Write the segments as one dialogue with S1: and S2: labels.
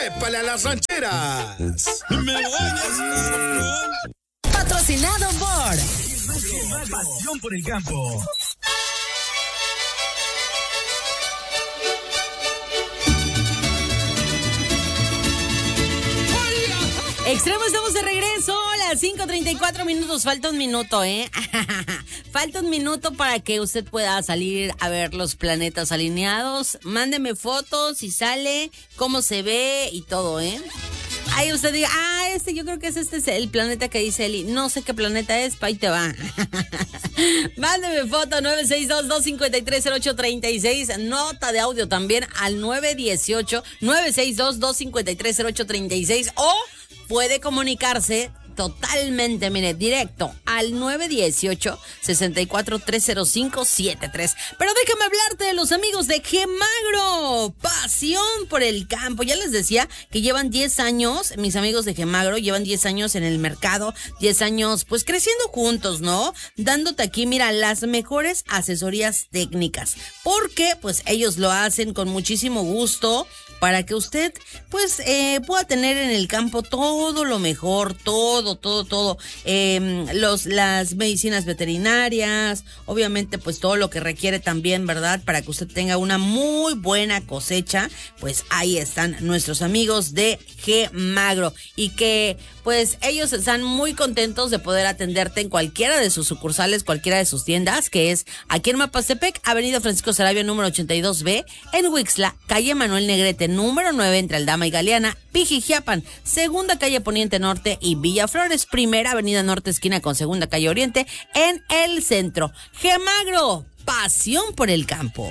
S1: ¡Épale a las rancheras!
S2: Patrocinado por
S3: Pasión por el campo.
S2: Extremo, estamos de regreso. Las 5:34 minutos. Falta un minuto, Falta un minuto para que usted pueda salir a ver los planetas alineados. Mándeme fotos si sale, cómo se ve y todo, Ahí usted diga, yo creo que este es el planeta que dice Eli. No sé qué planeta es, pa' ahí te va. Mándeme foto 962-253-0836. Nota de audio también al 918-962-253-0836. O puede comunicarse totalmente, mire, directo al 918-64-305-73. Pero déjame hablarte de los amigos de Gemagro, pasión por el campo. Ya les decía que llevan 10 años, mis amigos de Gemagro llevan 10 años en el mercado, 10 años pues creciendo juntos, ¿no? Dándote aquí, mira, las mejores asesorías técnicas, porque pues ellos lo hacen con muchísimo gusto para que usted pues pueda tener en el campo todo lo mejor, todo, las medicinas veterinarias, obviamente pues todo lo que requiere también, ¿verdad? Para que usted tenga una muy buena cosecha, pues ahí están nuestros amigos de Gemagro, y que pues ellos están muy contentos de poder atenderte en cualquiera de sus sucursales, cualquiera de sus tiendas, que es aquí en Mapastepec, Avenida Francisco Sarabia número 82B, en Huixla, calle Manuel Negrete número 9 entre Aldama y Galeana, Pijijiapan, segunda calle Poniente Norte y Villa Flores, primera avenida Norte esquina con segunda calle Oriente en el centro. Gemagro, pasión por el campo.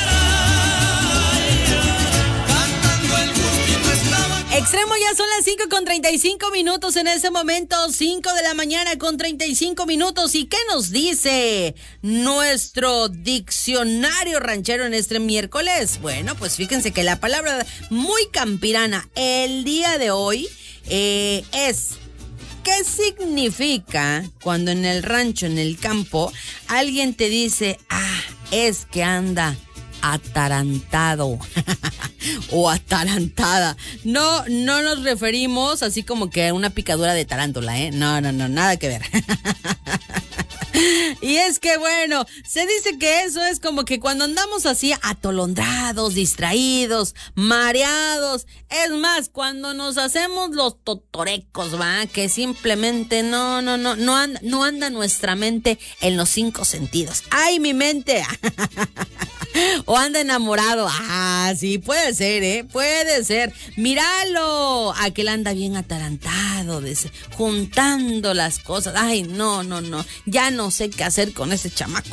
S2: Extremo, ya son las 5:35 minutos en ese momento, 5 de la mañana con 35 minutos. ¿Y qué nos dice nuestro diccionario ranchero en este miércoles? Bueno, pues fíjense que la palabra muy campirana el día de hoy es... ¿Qué significa cuando en el rancho, en el campo, alguien te dice, es que anda atarantado o atarantada? No nos referimos así como que a una picadura de tarántula, No, nada que ver. Y es que bueno, se dice que eso es como que cuando andamos así atolondrados, distraídos, mareados, es más, cuando nos hacemos los totorecos, ¿va? Que simplemente no anda nuestra mente en los 5 sentidos. ¡Ay, mi mente! O anda enamorado. Sí, puede ser, puede ser. Míralo, aquel anda bien atarantado, juntando las cosas. Ay, no, ya no sé qué hacer con ese chamaco.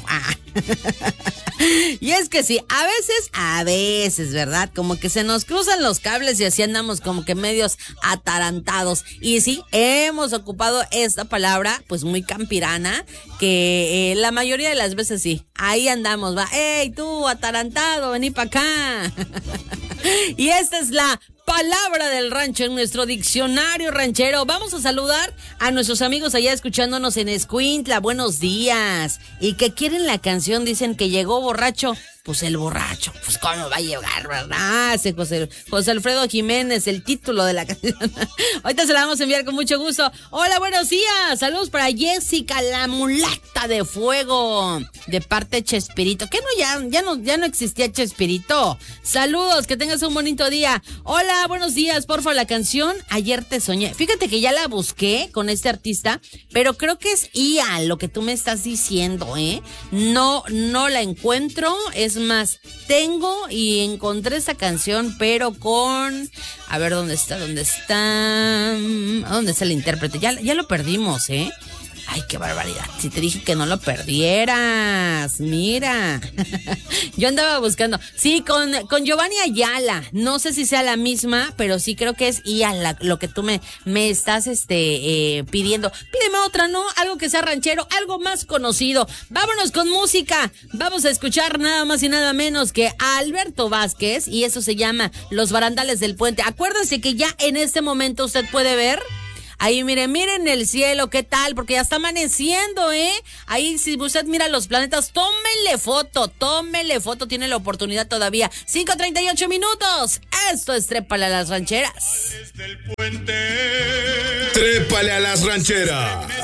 S2: Y es que sí, a veces, ¿verdad? Como que se nos cruzan los cables y así andamos como que medios atarantados. Y sí, hemos ocupado esta palabra, pues muy campirana, que la mayoría de las veces sí, ahí andamos, va. ¡Ey, tú, atarantado, vení para acá! Y esta es la palabra del rancho en nuestro diccionario ranchero. Vamos a saludar a nuestros amigos allá escuchándonos en Escuintla. Buenos días. ¿Y que quieren la canción? Dicen que llegó borracho. Pues el borracho, pues cómo va a llegar, ¿verdad? Ese José Alfredo Jiménez, el título de la canción. Ahorita se la vamos a enviar con mucho gusto. Hola, buenos días. Saludos para Jessica, la mulata de fuego, de parte de Chespirito. ¿Qué no? Ya no existía Chespirito. Saludos, que tengas un bonito día. Hola, buenos días. Porfa, la canción Ayer te soñé. Fíjate que ya la busqué con este artista, pero creo que es Ia lo que tú me estás diciendo, No la encuentro. Es más, tengo y encontré esta canción, pero con... A ver, ¿dónde está? ¿Dónde está el intérprete? Ya lo perdimos, Ay, qué barbaridad. Si te dije que no lo perdieras. Mira. Yo andaba buscando. Sí, con Giovanni Ayala. No sé si sea la misma, pero sí creo que es lo que tú me estás pidiendo. Pídeme otra, ¿no? Algo que sea ranchero, algo más conocido. Vámonos con música. Vamos a escuchar nada más y nada menos que a Alberto Vázquez, y eso se llama Los Barandales del Puente. Acuérdense que ya en este momento usted puede ver Ahí miren el cielo, ¿qué tal? Porque ya está amaneciendo, ¿eh? Ahí si usted mira los planetas, tómenle foto, tiene la oportunidad todavía. 5:38 minutos. Esto es Trépale a las Rancheras.
S1: Trépale a las rancheras.